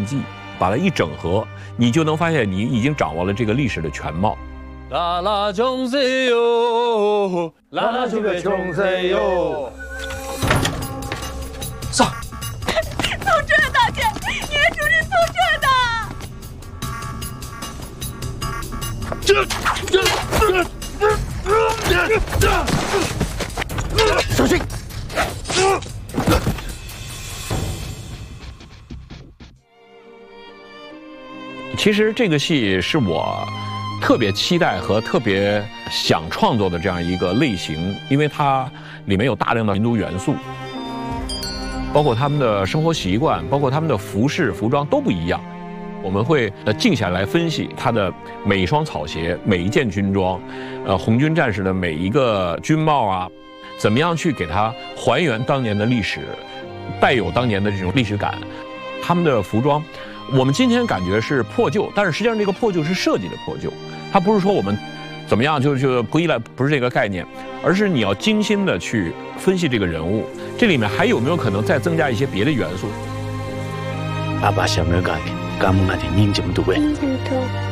记，把它一整合，你就能发现你已经掌握了这个历史的全貌。 啦啦穷谁哟，啦啦就别穷谁哟。 上。 从这儿大姐，你的主人从这儿的。 小心！ 其实这个戏是我特别期待和特别想创作的这样一个类型，因为它里面有大量的民族元素，包括他们的生活习惯，包括他们的服饰、服装都不一样。我们会静下来分析它的每一双草鞋、每一件军装，红军战士的每一个军帽啊，怎么样去给它还原当年的历史，带有当年的这种历史感。他们的服装，我们今天感觉是破旧，但是实际上这个破旧是设计的破旧，它不是说我们怎么样就不依赖，不是这个概念，而是你要精心的去分析这个人物，这里面还有没有可能再增加一些别的元素？ 阿爸想要干的，干么干的，您怎么读呗？